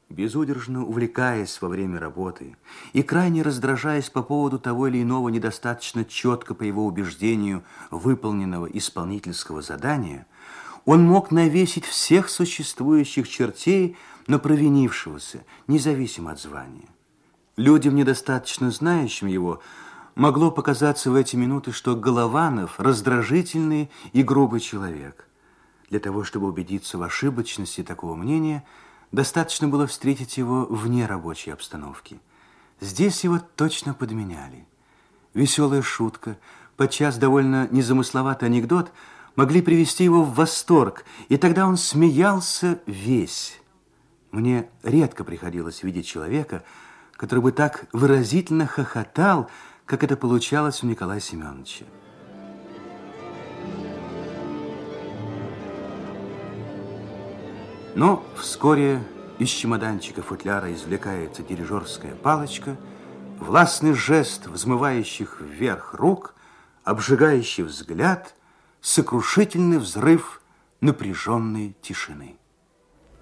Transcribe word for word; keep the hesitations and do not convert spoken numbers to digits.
Безудержно увлекаясь во время работы и крайне раздражаясь по поводу того или иного недостаточно четко, по его убеждению, выполненного исполнительского задания, он мог навесить всех существующих чертей на провинившегося, независимо от звания. Людям, недостаточно знающим его, могло показаться в эти минуты, что Голованов раздражительный и грубый человек. Для того, чтобы убедиться в ошибочности такого мнения, достаточно было встретить его вне рабочей обстановки. Здесь его точно подменяли. Веселая шутка, подчас довольно незамысловатый анекдот могли привести его в восторг, и тогда он смеялся весь. Мне редко приходилось видеть человека, который бы так выразительно хохотал, как это получалось у Николая Семеновича. Но вскоре из чемоданчика футляра извлекается дирижерская палочка, властный жест взмывающих вверх рук, обжигающий взгляд, сокрушительный взрыв напряженной тишины.